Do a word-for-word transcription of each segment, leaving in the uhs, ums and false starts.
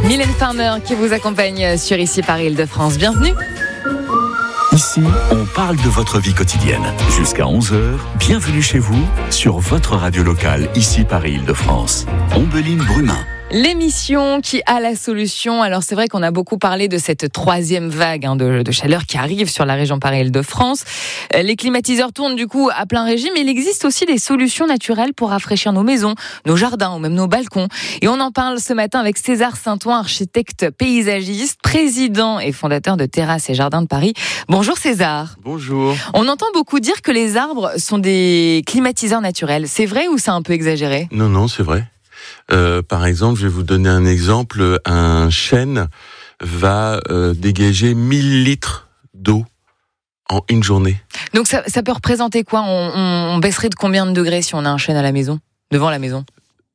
Mylène Farmer qui vous accompagne sur Ici Paris Île-de-France. Bienvenue. Ici, on parle de votre vie quotidienne. Jusqu'à onze heures, bienvenue chez vous sur votre radio locale, Ici Paris Île-de-France. Ombeline Brumain. L'émission qui a la solution. Alors c'est vrai qu'on a beaucoup parlé de cette troisième vague hein, de, de chaleur qui arrive sur la région Paris-Île-de-France. Les climatiseurs tournent du coup à plein régime, mais il existe aussi des solutions naturelles pour rafraîchir nos maisons, nos jardins ou même nos balcons. Et on en parle ce matin avec César Saint-Ouen, architecte paysagiste, président et fondateur de Terrasses et Jardins de Paris. Bonjour César. Bonjour. On entend beaucoup dire que les arbres sont des climatiseurs naturels. C'est vrai ou c'est un peu exagéré ? Non, non, c'est vrai. Euh, par exemple, je vais vous donner un exemple. Un chêne va euh, dégager mille litres d'eau en une journée. Donc ça, ça peut représenter quoi ? on, on, on baisserait de combien de degrés si on a un chêne à la maison ? Devant la maison ?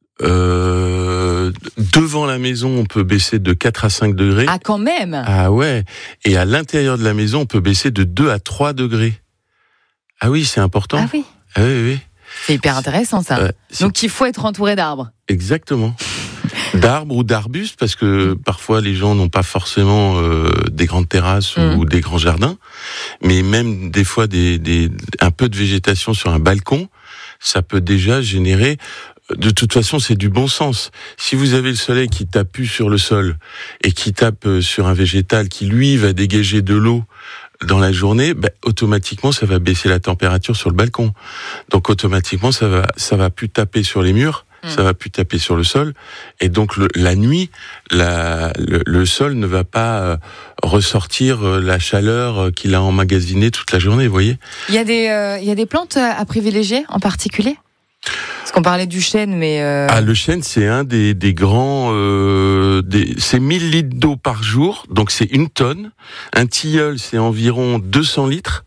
euh, Devant la maison, on peut baisser de quatre à cinq degrés. Ah, quand même ! Ah ouais. Et à l'intérieur de la maison, on peut baisser de deux à trois degrés. Ah oui, c'est important. Ah oui. Ah oui, oui. C'est hyper intéressant ça. Euh, Donc il faut être entouré d'arbres. Exactement. D'arbres ou d'arbustes, parce que parfois les gens n'ont pas forcément euh, des grandes terrasses mmh. ou des grands jardins, mais même des fois des, des, un peu de végétation sur un balcon, ça peut déjà générer... De toute façon, c'est du bon sens. Si vous avez le soleil qui tape plus sur le sol et qui tape sur un végétal qui, lui, va dégager de l'eau dans la journée, bah, automatiquement, ça va baisser la température sur le balcon. Donc, automatiquement, ça va, ça va plus taper sur les murs, mmh. ça va plus taper sur le sol. Et donc, le, la nuit, la, le, le sol ne va pas euh, ressortir euh, la chaleur euh, qu'il a emmagasinée toute la journée, vous voyez. Il y a des, euh, il y a des plantes à privilégier en particulier ? Parce qu'on parlait du chêne, mais... Euh... Ah, le chêne, c'est un des, des grands... Euh, des, c'est mille litres d'eau par jour, donc c'est une tonne. Un tilleul, c'est environ deux cents litres.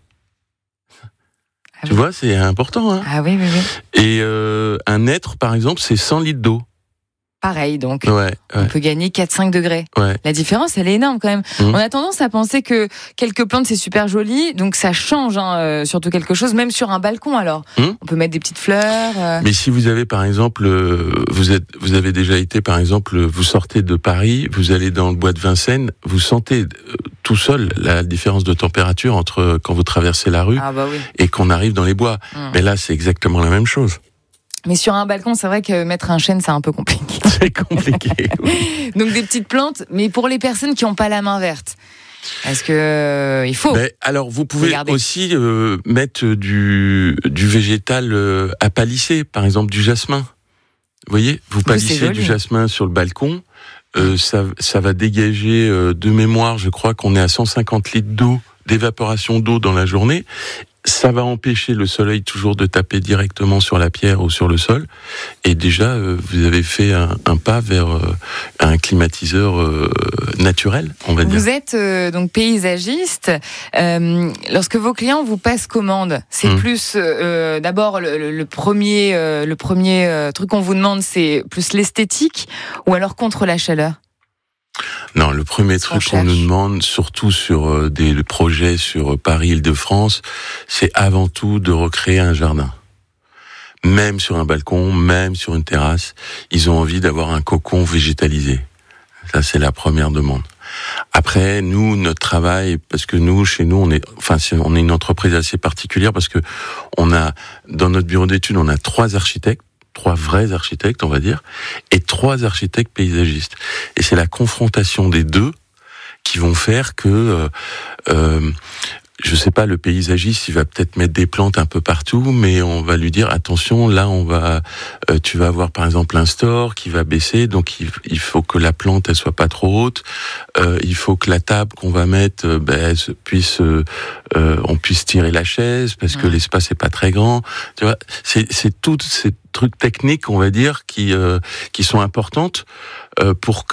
Ah tu oui. vois, c'est important. Hein ah oui, oui, oui. Et euh, un hêtre, par exemple, c'est cent litres d'eau. Pareil, donc ouais, ouais. on peut gagner quatre à cinq degrés. Ouais. La différence, elle est énorme quand même. Mmh. On a tendance à penser que quelques plantes, c'est super joli, donc ça change hein, euh, surtout quelque chose, même sur un balcon alors. Mmh. On peut mettre des petites fleurs. Euh... Mais si vous avez par exemple, euh, vous, êtes, vous avez déjà été par exemple, vous sortez de Paris, vous allez dans le bois de Vincennes, vous sentez euh, tout seul la différence de température entre quand vous traversez la rue ah bah oui. et qu'on arrive dans les bois. Mmh. Mais là, c'est exactement la même chose. Mais sur un balcon, c'est vrai que mettre un chêne, c'est un peu compliqué. C'est compliqué, oui. Donc des petites plantes, mais pour les personnes qui n'ont pas la main verte, est-ce que euh, il faut ben, alors vous pouvez regarder. aussi euh, mettre du, du végétal euh, à palisser, par exemple du jasmin. Vous voyez, vous palissez du jasmin sur le balcon, euh, ça, ça va dégager euh, de mémoire, je crois qu'on est à cent cinquante litres d'eau, d'évaporation d'eau dans la journée. Ça va empêcher le soleil toujours de taper directement sur la pierre ou sur le sol. Et déjà, euh, vous avez fait un, un pas vers euh, un climatiseur euh, naturel, on va dire. Vous êtes euh, donc paysagiste. Euh, lorsque vos clients vous passent commande, c'est mmh. plus euh, d'abord le, le, le premier, euh, le premier euh, truc qu'on vous demande, c'est plus l'esthétique ou alors contre la chaleur ? Non, le premier truc qu'on nous demande, surtout sur euh, des projets sur euh, Paris, Île-de-France, c'est avant tout de recréer un jardin. Même sur un balcon, même sur une terrasse, ils ont envie d'avoir un cocon végétalisé. Ça, c'est la première demande. Après, nous, notre travail, parce que nous, chez nous, on est, enfin, c'est, on est une entreprise assez particulière parce que on a, dans notre bureau d'études, on a trois architectes. Trois vrais architectes, on va dire, et trois architectes paysagistes. Et c'est la confrontation des deux qui vont faire que, euh, euh, je sais pas, le paysagiste, il va peut-être mettre des plantes un peu partout, mais on va lui dire, attention, là, on va, euh, tu vas avoir par exemple un store qui va baisser, donc il, il faut que la plante, elle soit pas trop haute, euh, il faut que la table qu'on va mettre, euh, ben, puisse, euh, euh, on puisse tirer la chaise, parce que mmh. l'espace est pas très grand. Tu vois, c'est, c'est toutes ces trucs techniques, on va dire, qui, euh, qui sont importantes, euh, pour que